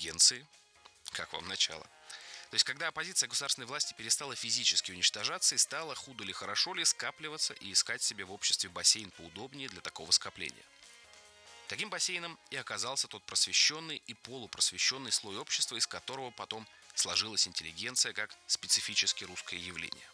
интеллигенции. Как вам начало? То есть, когда оппозиция государственной власти перестала физически уничтожаться и стала, худо ли хорошо ли, скапливаться и искать себе в обществе бассейн поудобнее для такого скопления. Таким бассейном и оказался тот просвещенный и полупросвещенный слой общества, из которого потом сложилась интеллигенция как специфически русское явление.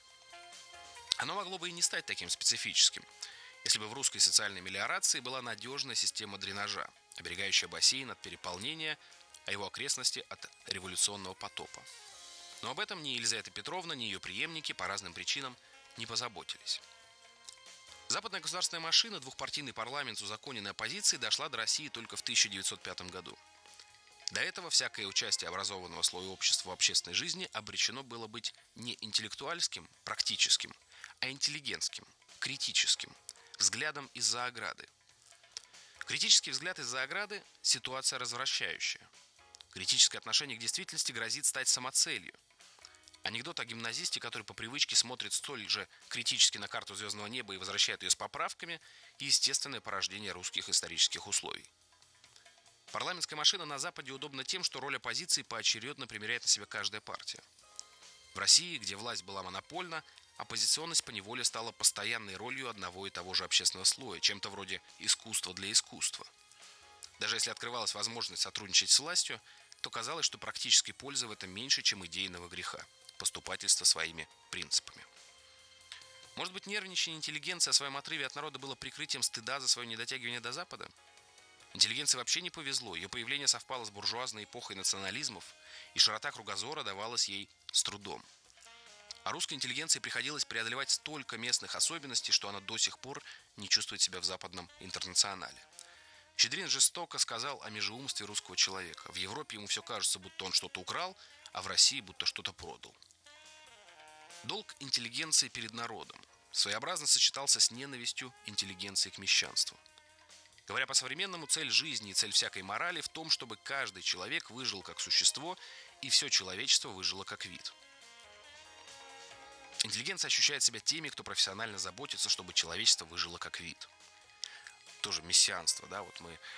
Оно могло бы и не стать таким специфическим, если бы в русской социальной мелиорации была надежная система дренажа, оберегающая бассейн от переполнения, а его окрестности от революционного потопа. Но об этом ни Елизавета Петровна, ни ее преемники по разным причинам не позаботились. Западная государственная машина, двухпартийный парламент с узаконенной оппозицией дошла до России только в 1905 году. До этого всякое участие образованного слоя общества в общественной жизни обречено было быть не интеллектуальским, практическим, а интеллигентским, критическим, взглядом из-за ограды. Критический взгляд из-за ограды – ситуация развращающая. Критическое отношение к действительности грозит стать самоцелью. Анекдот о гимназисте, который по привычке смотрит столь же критически на карту звездного неба и возвращает ее с поправками, естественное порождение русских исторических условий. Парламентская машина на Западе удобна тем, что роль оппозиции поочередно примеряет на себя каждая партия. В России, где власть была монопольна, оппозиционность поневоле стала постоянной ролью одного и того же общественного слоя, чем-то вроде искусства для искусства. Даже если открывалась возможность сотрудничать с властью, то казалось, что практической пользы в этом меньше, чем идейного греха – поступательства своими принципами. Может быть, нервничание интеллигенции о своем отрыве от народа было прикрытием стыда за свое недотягивание до Запада? Интеллигенции вообще не повезло, ее появление совпало с буржуазной эпохой национализмов, и широта кругозора давалась ей с трудом. А русской интеллигенции приходилось преодолевать столько местных особенностей, что она до сих пор не чувствует себя в западном интернационале. Щедрин жестоко сказал о межеумстве русского человека. В Европе ему все кажется, будто он что-то украл, а в России будто что-то продал. Долг интеллигенции перед народом своеобразно сочетался с ненавистью интеллигенции к мещанству. Говоря по-современному, цель жизни и цель всякой морали в том, чтобы каждый человек выжил как существо и все человечество выжило как вид. Интеллигенция ощущает себя теми, кто профессионально заботится, чтобы человечество выжило как вид. Тоже мессианство, да, вот мы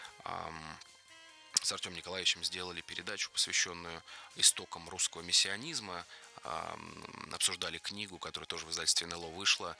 с Артемом Николаевичем сделали передачу, посвященную истокам русского мессианизма, обсуждали книгу, которая тоже в издательстве НЛО вышла,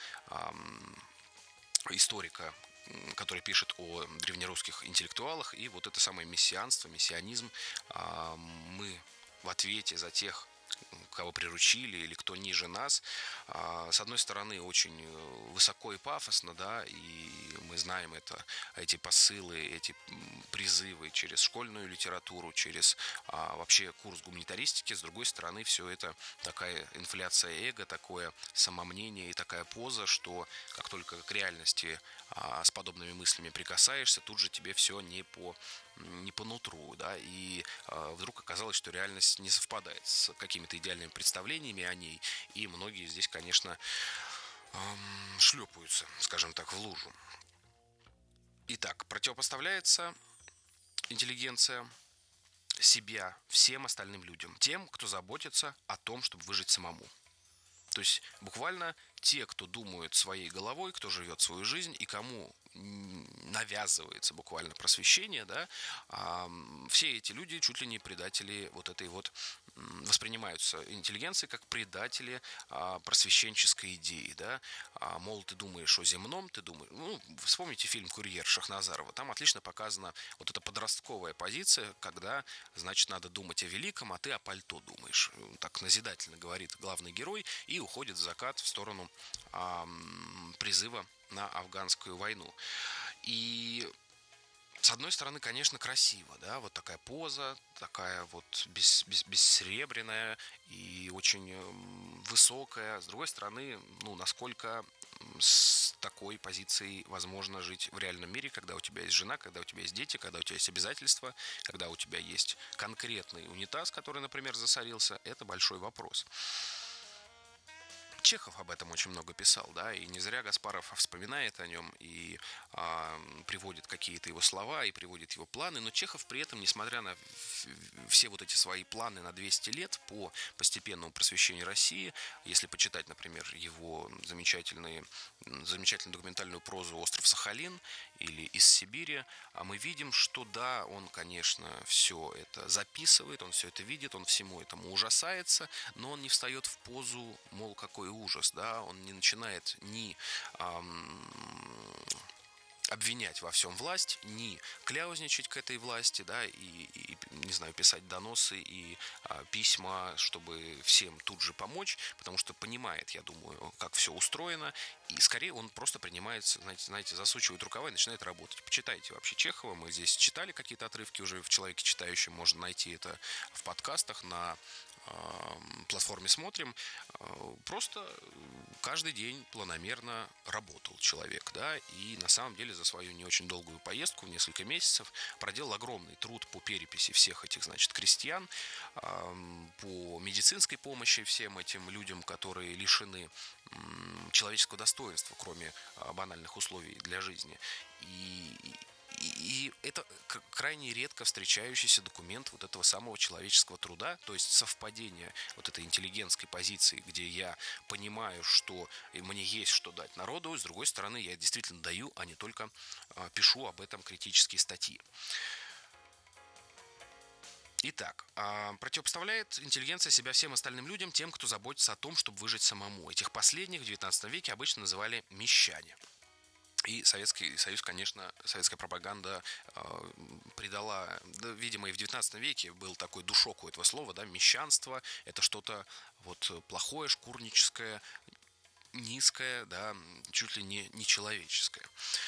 историка, который пишет о древнерусских интеллектуалах, и вот это самое мессианство, мессианизм, мы в ответе за тех, кого приручили или кто ниже нас, с одной стороны, очень высоко и пафосно, да, и мы знаем эти посылы, эти призывы через школьную литературу, через вообще курс гуманитаристики. С другой стороны, все это такая инфляция эго, такое самомнение и такая поза, что как только к реальности с подобными мыслями прикасаешься, тут же тебе все не по нутру, да, и вдруг оказалось, что реальность не совпадает с какими-то идеальными представлениями о ней, и многие здесь, конечно, шлепаются, скажем так, в лужу. Итак, противопоставляется интеллигенция себя всем остальным людям, тем, кто заботится о том, чтобы выжить самому. То есть буквально те, кто думают своей головой, кто живет свою жизнь и кому навязывается буквально просвещение, да, все эти люди чуть ли не предатели вот этой вот, воспринимаются интеллигенцией как предатели просвещенческой идеи, да, мол, ты думаешь о земном, ты думаешь, вспомните фильм «Курьер» Шахназарова, там отлично показана вот эта подростковая позиция, когда, значит, надо думать о великом, а ты о пальто думаешь, так назидательно говорит главный герой и уходит в закат в сторону призыва на афганскую войну. И с одной стороны, конечно, красиво, да, вот такая поза, такая вот бессеребряная и очень высокая. С другой стороны, насколько с такой позицией возможно жить в реальном мире, когда у тебя есть жена, когда у тебя есть дети, когда у тебя есть обязательства, когда у тебя есть конкретный унитаз, который, например, засорился, это большой вопрос. Чехов об этом очень много писал, да, и не зря Гаспаров вспоминает о нем и приводит какие-то его слова и приводит его планы, но Чехов при этом, несмотря на все вот эти свои планы на 200 лет по постепенному просвещению России, если почитать, например, его замечательную документальную прозу «Остров Сахалин» или из Сибири, а мы видим, что да, он, конечно, все это записывает, он все это видит, он всему этому ужасается, но он не встает в позу, мол, какой ужас, да, он не начинает ни обвинять во всем власть, не кляузничать к этой власти, да, и не знаю, писать доносы и письма, чтобы всем тут же помочь, потому что понимает, я думаю, как все устроено, и скорее он просто принимается, знаете, засучивает рукава и начинает работать. Почитайте вообще Чехова, мы здесь читали какие-то отрывки уже в «Человеке читающем», можно найти это в подкастах на платформе «Смотрим». Просто каждый день планомерно работал человек, да, и на самом деле за свою не очень долгую поездку в несколько месяцев проделал огромный труд по переписи всех этих, значит, крестьян, по медицинской помощи всем этим людям, которые лишены человеческого достоинства, кроме банальных условий для жизни. И это крайне редко встречающийся документ вот этого самого человеческого труда, то есть совпадение вот этой интеллигентской позиции, где я понимаю, что мне есть что дать народу, с другой стороны, я действительно даю, а не только пишу об этом критические статьи. Итак, противопоставляет интеллигенция себя всем остальным людям, тем, кто заботится о том, чтобы выжить самому. Этих последних в 19 веке обычно называли мещане. И Советский Союз, конечно, советская пропаганда придала, да, видимо, и в 19 веке был такой душок у этого слова, да, мещанство, это что-то вот плохое, шкурническое, низкое, да, чуть ли не нечеловеческое.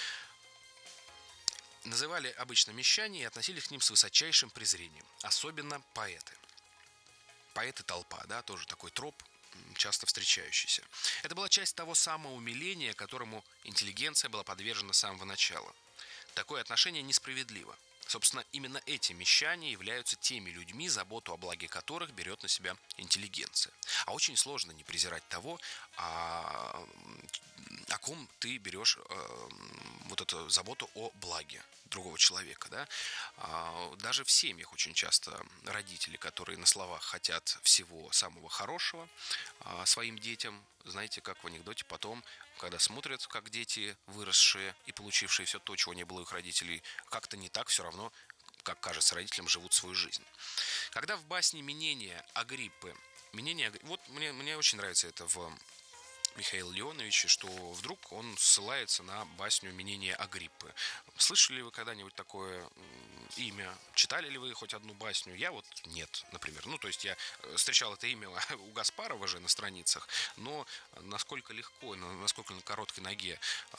Называли обычно мещане и относились к ним с высочайшим презрением, особенно поэты. Поэты толпа, да, тоже такой троп, часто встречающийся. Это была часть того самоумиления, которому интеллигенция была подвержена с самого начала. Такое отношение несправедливо. Собственно, именно эти мещане являются теми людьми, заботу о благе которых берет на себя интеллигенция. А очень сложно не презирать того, о ком ты берешь вот эту заботу о благе другого человека. Да? Даже в семьях очень часто родители, которые на словах хотят всего самого хорошего своим детям, знаете, как в анекдоте, потом, когда смотрят, как дети, выросшие и получившие все то, чего не было у их родителей, как-то не так все равно, как кажется родителям, живут свою жизнь. Когда в басне «Минение Агриппы», вот мне очень нравится это в Михаила Леоновича, что вдруг он ссылается на басню «Минение Агриппы». Слышали ли вы когда-нибудь такое имя? Читали ли вы хоть одну басню? Я вот нет, например. Ну, то есть я встречал это имя у Гаспарова же на страницах, но насколько легко, насколько на короткой ноге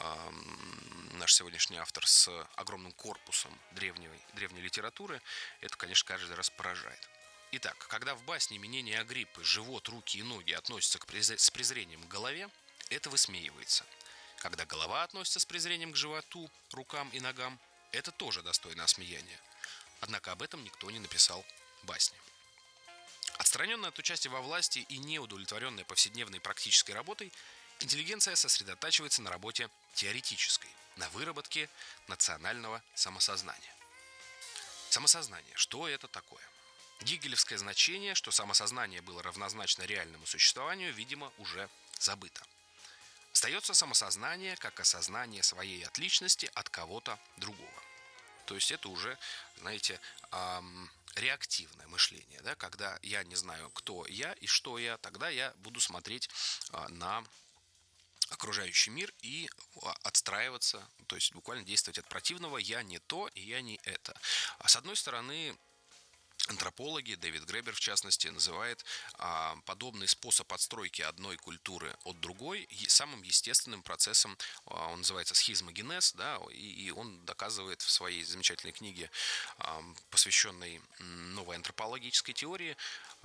наш сегодняшний автор с огромным корпусом древней литературы, это, конечно, каждый раз поражает. Итак, когда в басне «Минение Агриппы» живот, руки и ноги относятся с презрением к голове, это высмеивается. Когда голова относится с презрением к животу, рукам и ногам, это тоже достойно осмеяния. Однако об этом никто не написал басни. Отстраненная от участия во власти и неудовлетворенная повседневной практической работой, интеллигенция сосредотачивается на работе теоретической, на выработке национального самосознания. Самосознание. Что это такое? Гегелевское значение, что самосознание было равнозначно реальному существованию, видимо, уже забыто. Остается самосознание как осознание своей отличности от кого-то другого. То есть это уже, знаете, реактивное мышление. Да? Когда я не знаю, кто я и что я, тогда я буду смотреть на окружающий мир и отстраиваться, то есть буквально действовать от противного «я не то» и «я не это». А с одной стороны, антропологи, Дэвид Гребер в частности, называет подобный способ отстройки одной культуры от другой самым естественным процессом, он называется схизмогенез, да, и он доказывает в своей замечательной книге, посвященной новой антропологической теории,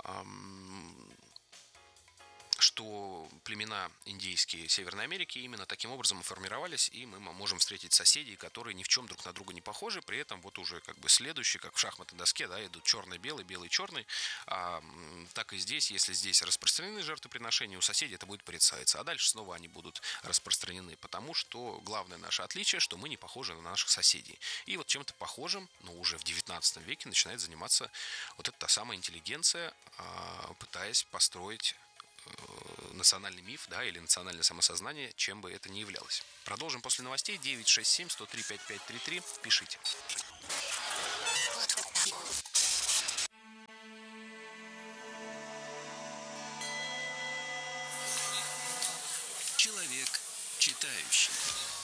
что племена индейские Северной Америки именно таким образом формировались, и мы можем встретить соседей, которые ни в чем друг на друга не похожи, при этом вот уже как бы следующие, как в шахматной доске, да, идут черный-белый, белый-черный, так и здесь, если здесь распространены жертвоприношения, у соседей это будет порицаться, а дальше снова они будут распространены, потому что главное наше отличие, что мы не похожи на наших соседей. И вот чем-то похожим, но уже в 19 веке начинает заниматься вот эта самая интеллигенция, пытаясь построить национальный миф, да, или национальное самосознание, чем бы это ни являлось. Продолжим после новостей. 967-103-5533. Пишите. Человек читающий.